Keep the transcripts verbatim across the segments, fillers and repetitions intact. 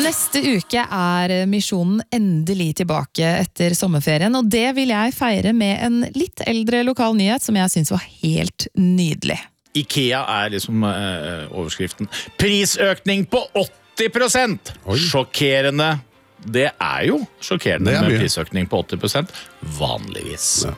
Neste uke er misjonen endelig tilbake etter sommerferien, og det vil jeg feire med en litt eldre lokal nyhet som jeg synes var helt nydelig. IKEA er liksom uh, overskriften. Prisøkning på åtti prosent! Sjokkerende. Det er jo sjokkerende med prisøkning på åtti prosent, vanligvis. Ja.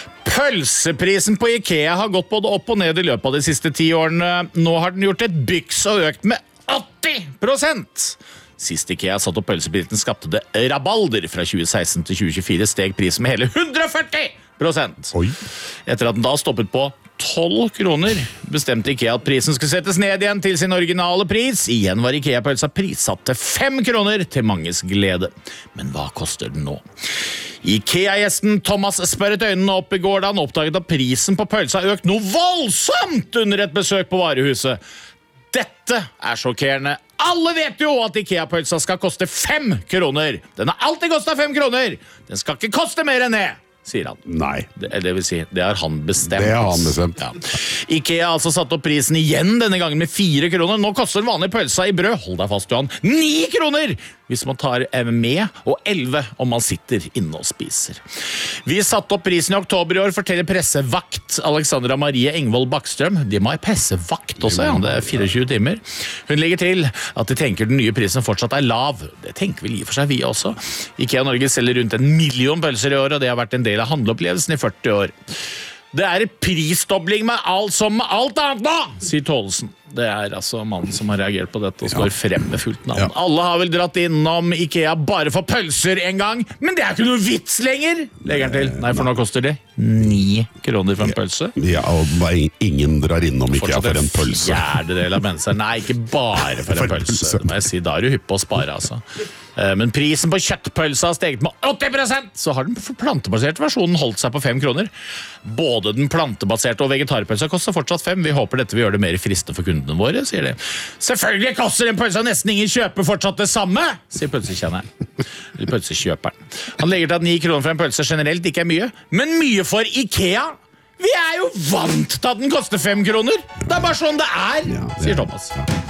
Pølseprisen på IKEA har gått både opp og ned i løpet av de siste ti årene. Nå har den gjort et byks og økt med åtti prosent! Sist IKEA satt opp pølseprisen skapte det rabalder. Fra tjue seksten til tjue tjuefire steg prisen med hele hundre og førti prosent. Oi. Etter at den da stoppet på tolv kroner, bestemte IKEA at prisen skulle settes ned igjen til sin originale pris. Igjen var IKEA-pølsa prissatt til fem kroner til manges glede. Men hva koster den nå? IKEA-gjesten Thomas sperret øynene opp i går da han oppdaget at prisen på pølsa økt noe voldsomt under et besøk på varehuset. Dette er sjokkerende. Alle vet jo at IKEA-pølsa skal koste fem kroner. Den har alltid kostet fem kroner. Den skal ikke koste mer enn det, sier han. Nei. Det, det vil si, det har han bestemt. Det har han bestemt. Ja. IKEA har altså satt opp prisen igjen denne gangen med fire kroner. Nå koster den vanlige pølsa i brød, hold deg fast, Johan, ni kroner! Hvis man tar med, og elleve om man sitter inne og spiser. Vi satte opp prisen i oktober i år, forteller pressevakt Alexandra Marie Engvold Bakstrøm. De må ha pressevakt også, ja. Det er fireogtjue timer. Hun legger til at de tenker den nye prisen fortsatt er lav. Det tenker vel i og for seg vi også. IKEA Norge selger rundt en million pølser i år, og det har vært en del av handleopplevelsen i førti år. Det er prisdobling med alt som med alt annet nå, sier Tålesen. Det er altså mannen som har reagert på dette og står ja. frem med fullt navn. Ja. Alle har vel dratt innom IKEA bare for pølser en gang, men det er ikke noe vits lenger, legger han til. Nei, for nå koster det ni kroner for en pølse. Ja, og bare ingen drar innom IKEA for en pølse. Fortsatt en fjerdedel av mennesker. Nei, ikke bare for en pølse. Må jeg si, da er du hypp på å spare, altså. Men prisen på kjøttpølsa har steget med åtti prosent, så har den plantebaserte versjonen holdt seg på fem kroner. Både den plantebaserte og vegetarpølsa koster fortsatt fem. Vi håper dette vil gjøre det mer fristende for kundene våre, sier de. Selvfølgelig koster en pølsa nesten ingen kjøper fortsatt det samme, sier pølsekjenneren. Eller pølsekjøperen. Han legger til at ni kroner for en pølse generelt ikke er mye, men mye for IKEA. Vi er jo vant til at den koster fem kroner. Det er bare sånn det er, sier Thomas.